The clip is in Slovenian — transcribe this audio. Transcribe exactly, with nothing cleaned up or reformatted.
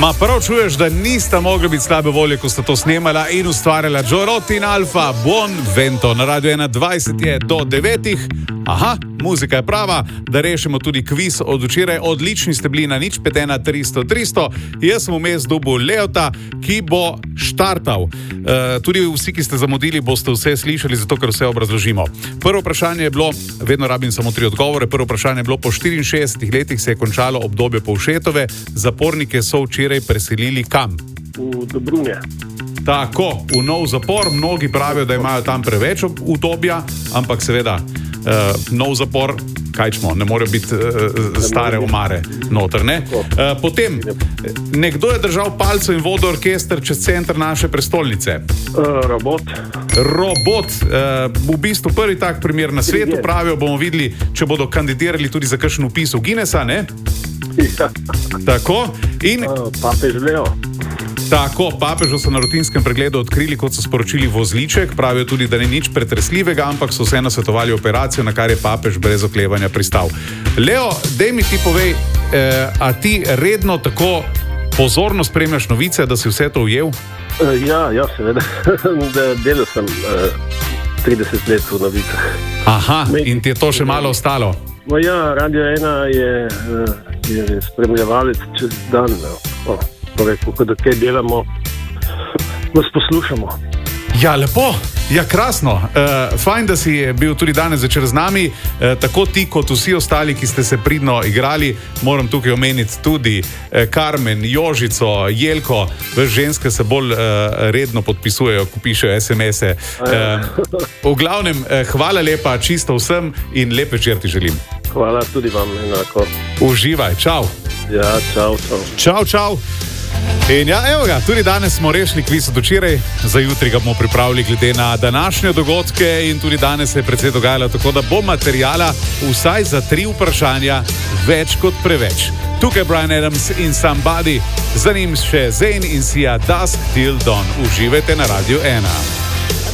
Ma prav čuješ, da nista mogla biti slabe volje, ko sta to snemala in ustvarjala Joe Roth in Alfa, Buon Vento. Na Radio ena dvajset je do devetih. Aha, muzika je prava, da rešimo tudi kviz od včeraj. Odlični ste bili na nič pet ena tristo tristo. Jaz sem vmes dobil Leota, ki bo štartal. E, tudi vsi, ki ste zamudili, boste vse slišali, zato ker vse obrazložimo. Prvo vprašanje je bilo, vedno rabim samo tri odgovore, prvo vprašanje je bilo, po štiriinšestdesetih letih se je končalo obdobje Povšetove, zapornike so včeraj preselili kam? V Dobrunje. Tako, v nov zapor. Mnogi pravijo, da imajo tam preveč udobja, ampak seveda uh, nov zapor, kaj čmo, ne morejo biti uh, stare omare noter, ne? Uh, potem, nekdo je držal palco in vodil orkester čez center naše prestolnice. Uh, robot. Robot. Uh, v bistvu prvi tak primer na svetu, pravijo, bomo videli, če bodo kandidirali tudi za kakšen vpis v Guinnessa, ne? Ja. Tako. In uh, papež Leo. Tako, papežu so na rutinskem pregledu odkrili, kot so sporočili, vozliček. Pravijo tudi, da ni nič pretresljivega, ampak so vseeno svetovali operacijo, na kar je papež brez oklevanja pristal. Leo, dej mi ti povej, eh, a ti redno tako pozorno spremljaš novice, da si vse to ujel? Uh, ja, ja, seveda. Delal sem uh, trideset let v novicah. Aha, in ti je to še malo ostalo? No ja, Radio ena je, uh, je spremljevalec čez dan. No. Torej, ko kaj delamo, vas poslušamo. Ja, lepo, ja, krasno. Uh, fajn, da si bil tudi danes večer z nami, uh, tako ti kot vsi ostali, ki ste se pridno igrali. Moram tukaj omeniti tudi uh, Karmen, Jožico, Jelko. Veš, ženske se bolj uh, redno podpisujejo, ko pišejo es em ese. Uh, v glavnem, uh, hvala lepa čisto vsem in lep večer ti želim. Hvala tudi vam enako. Uživaj, čau. Ja, čau, čau. Čau, čau. In ja, evo ga, tudi danes smo rešili kviz od včeraj, za jutri ga bomo pripravili glede na današnje dogodke in tudi danes se je precej dogajalo, tako da bo materijala vsaj za tri vprašanja več kot preveč. Tukaj Bryan Adams in Somebody, za njim še Zayn in Sia, Dusk Till Dawn. Uživajte na Radio ena.